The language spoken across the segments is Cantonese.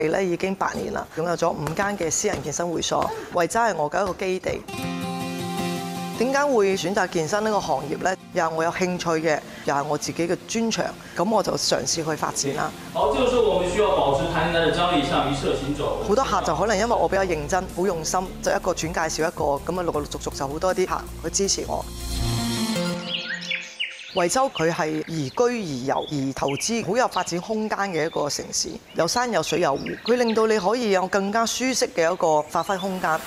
咧已經8年啦，擁有咗5間嘅私人健身會所，維州係我嘅一個基地。點解會選擇健身呢個行業呢？又係我有興趣嘅，又係我自己嘅專長，咁我就嘗試去發展啦。 好，這個時候我們需要保持彈彈嘅張力，向一側行走。 好多客就可能因為我比較認真、好用心，就一個轉介紹一個，咁啊陸陸續續就好多啲客去支持我。維州佢係宜居宜遊宜投資，好有發展空間嘅一個城市，有山有水有湖，佢令到你可以有更加舒適嘅一個發揮空間。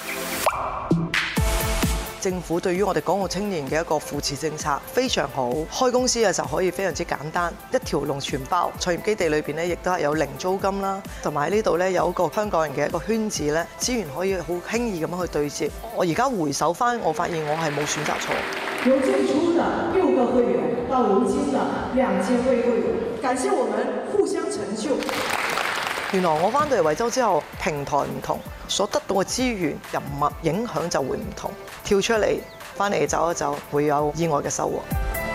政府對於我哋港澳青年嘅一個扶持政策非常好，開公司嘅時候可以非常之簡單，一條龍全包。創業基地裏邊咧，亦都係有零租金啦，同埋喺呢度咧有一個香港人嘅一個圈子咧，資源可以好輕易咁樣去對接。我而家回首翻，我發現我係冇選擇錯。 由最初的6個會員到如今的2000位會員，感謝我們互相成就。 原來我翻到嚟維州之後，平台唔同，所得到嘅資源、人脈影響就會唔同。跳出嚟，翻嚟走一走，會有意外嘅收穫。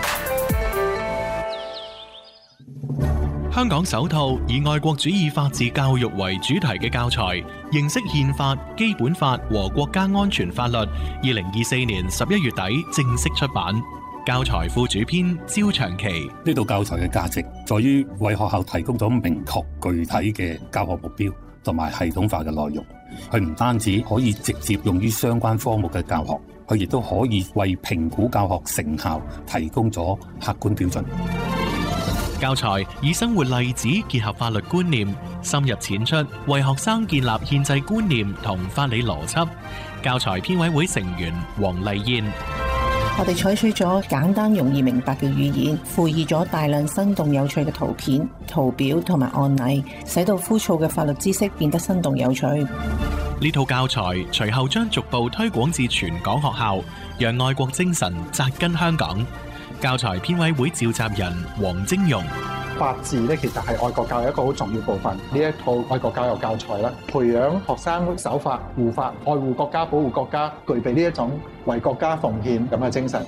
香港首套以愛國主義法治教育為主題嘅教材，認識憲法、基本法和國家安全法律，2024年11月底正式出版。教材副主編焦長期， 呢套教材嘅價值在於為學校提供咗明確具體嘅教學目標同埋系統化嘅內容。佢唔單止可以直接用於相關科目嘅教學，佢亦都可以為評估教學成效提供咗客觀標準。 教材以生活例子結合法律觀念，深入淺出，為學生建立憲制觀念同法理邏輯。教材編委會成員黃麗燕。 我哋採取咗簡單容易明白嘅語言，附以咗大量生動有趣嘅圖片、圖表同埋案例，使到枯燥嘅法律知識變得生動有趣。 呢套教材隨後將逐步推廣至全港學校，讓愛國精神扎根香港。教材編委會召集人黃晶容。 法治咧，其實係愛國教育一個好重要部分。呢一套愛國教育教材咧，培養學生守法、護法、愛護國家、保護國家，具備呢一種為國家奉獻咁嘅精神。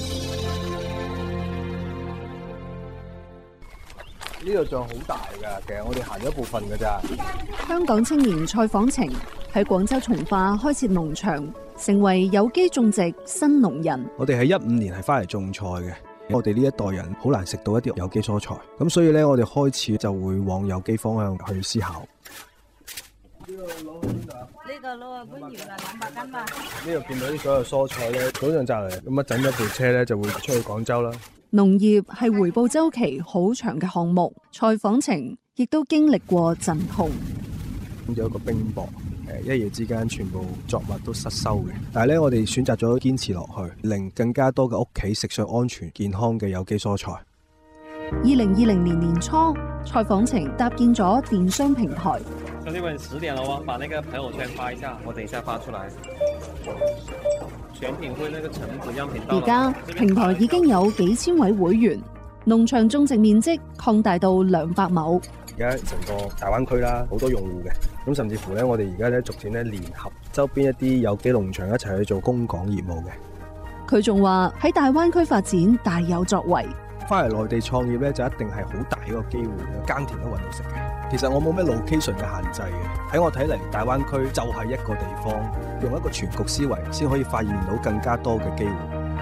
呢度仲好大㗎，其實我哋行咗一部分㗎咋。 香港青年蔡訪晴喺廣州從化開設農場，成為有機種植新農人。 我哋喺15年係翻嚟種菜嘅。我哋呢一代人好難食到一啲有機蔬菜，咁所以咧，我哋開始就會往有機方向去思考。呢個攞啊，搬完啦，200斤嘛。呢度見到啲所有蔬菜咧，早上摘嚟，咁一陣一部車咧就會出去廣州啦。 農業係回報週期好長嘅項目，蔡訪晴亦都經歷過陣痛。 有一個冰雹。一夜之間全部作物都失收嘅，但係咧我哋選擇咗堅持落去，令更加多嘅屋企食上安全健康嘅有機蔬菜。 2020年年初，蔡訪晴搭建咗電商平台。 兄弟們10點了哦，把那個朋友圈發一下，我等一下發出來。選品會那個橙子樣品到。 而家平台已經有幾千位會員，農場種植面積擴大到200畝。 而家成個大灣區啦，好多用戶嘅，咁甚至乎咧，我哋而家咧逐漸咧聯合周邊一啲有機農場一齊去做供港業務嘅。 佢仲話喺大灣區發展大有作為。 翻嚟內地創業咧，就一定係好大一個機會，耕田都搵到食嘅。其實我冇咩 location 嘅限制嘅，喺我睇嚟，大灣區就係一個地方，用一個全局思維，先可以發現到更加多嘅機會。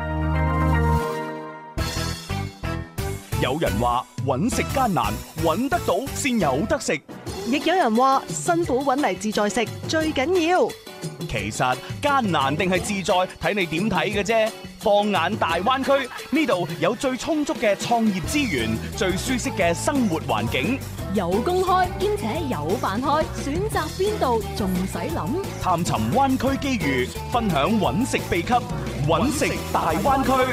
有人話揾食艱難，揾得到先有得食； 亦有人話辛苦揾嚟自在食最緊要。 其實艱難定係自在，睇你點睇嘅啫。放眼大灣區，呢度有最充足嘅創業資源，最舒適嘅生活環境， 有工開兼且有飯開，選擇邊度仲使諗？ 探尋灣區機遇，分享揾食秘笈，揾食大灣區。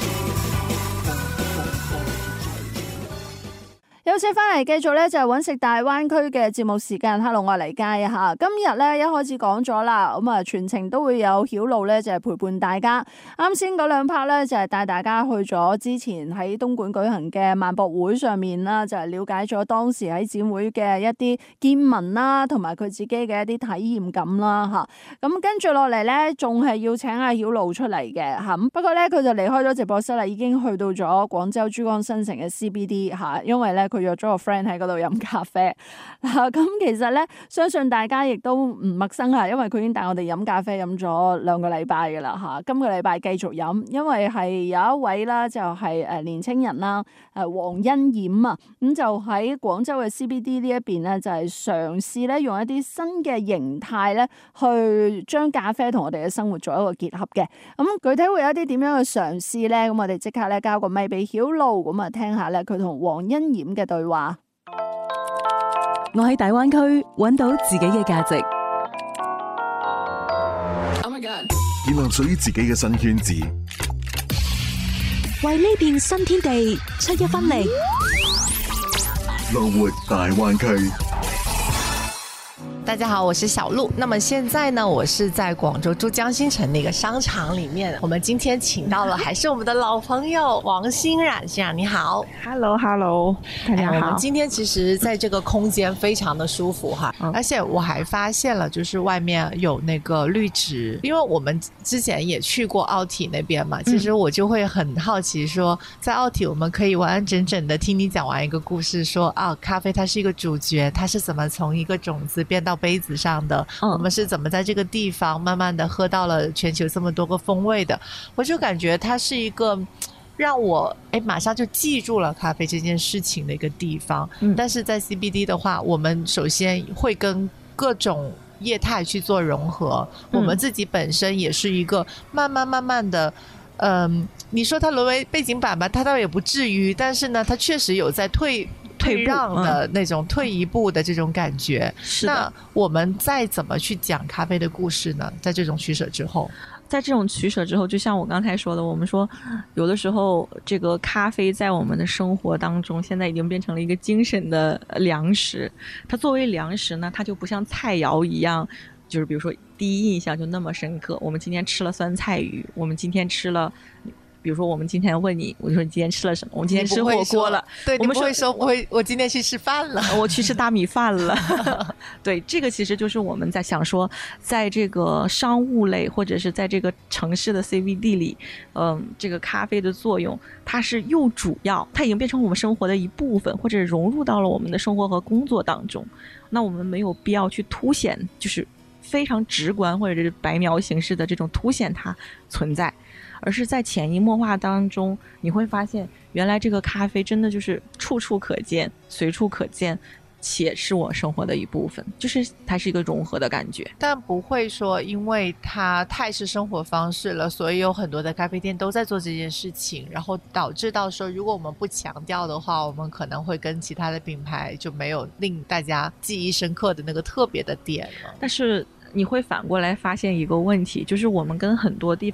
有請翻嚟，繼續咧就係揾食大灣區嘅節目時間。Hello， 我係黎佳啊！今日咧一開始講咗啦，咁啊全程都會有曉露咧就係陪伴大家。啱先嗰2 part 咧就係帶大家去咗之前喺東莞舉行嘅萬博會上面啦，就係了解咗當時喺展會嘅一啲見聞啦，同埋佢自己嘅一啲體驗感啦嚇。咁跟住落嚟咧，仲係要請阿曉露出嚟嘅嚇。不過咧佢就離開咗直播室啦，已經去到咗廣州珠江新城嘅 CBD 嚇，因為咧佢約咗個 friend 喺嗰度飲咖啡。咁其實咧，相信大家亦都唔陌生啊，因為佢已經帶我哋飲咖啡飲咗2個禮拜㗎啦嚇。今個禮拜繼續飲，因為係有一位啦，就係年青人啦，黃欣冉啊，咁就喺廣州嘅 CBD 呢一邊咧，就係嘗試咧用一啲新嘅形態咧，去將咖啡同我哋嘅生活做一個結合嘅。咁具體會有一啲點樣嘅嘗試咧？咁我哋即刻咧交個咪俾曉露，咁啊聽下咧佢同黃欣冉嘅對話。 我喺大灣區揾到自己嘅價值， 建立屬於自己嘅新圈子， 為呢片新天地出一分力。 樂活大灣區。 大家好，我是小鹿。那麼現在呢，我是在廣州珠江新城的一個商場裡面。我們今天請到了還是我們的老朋友王欣冉先生，你好。 Hello， 大家好。 我們今天其實在這個空間非常的舒服哈，而且我還發現了，就是外面有那個綠植，因為我們之前也去過奧體那邊嘛，其實我就會很好奇說，在奧體我們可以完完整整的聽你講完一個故事，說啊，咖啡它是一個主角，它是怎麼從一個種子變到杯子上的，我們是怎麼在這個地方慢慢的喝到了全球這麼多個風味的，我就感覺它是一個讓我馬上就記住了咖啡這件事情的一個地方。但是在 CBD 的話，我們首先會跟各種業態去做融合，我們自己本身也是一個慢慢的你說它淪為背景板吧，它倒也不至於，但是呢它確實有在退讓的那種退一步的這種感覺。那我們再怎麼去講咖啡的故事呢？在這種取捨之後， 就像我剛才說的，我們說有的時候這個咖啡在我們的生活當中現在已經變成了一個精神的糧食。它作為糧食呢，它就不像菜肴一樣，就是比如說第一印象就那麼深刻。我們今天吃了酸菜魚，我們今天吃了，比如說我們今天問你，我就說你今天吃了什麼？我們今天吃火鍋了。 對，你不會說我今天去吃飯了， 我去吃大米飯了。對，這個其實就是我們在想說，在這個商務類或者是在這個城市的 CBD 裡，這個咖啡的作用，它是又主要，它已經變成我們生活的一部分，或者融入到了我們的生活和工作當中。那我們沒有必要去凸顯，就是非常直觀或者是白描形式的這種凸顯它存在。而是在潛移默化當中，你會發現原來這個咖啡真的就是處處可見，隨處可見，且是我生活的一部分，就是它是一個融合的感覺。 但不會說因為它太是生活方式了，所以有很多的咖啡店都在做這件事情，然後導致到說如果我們不強調的話，我們可能會跟其他的品牌就沒有令大家記憶深刻的那個特別的點了。 但是你會反過來發現一個問題，就是我們跟很多地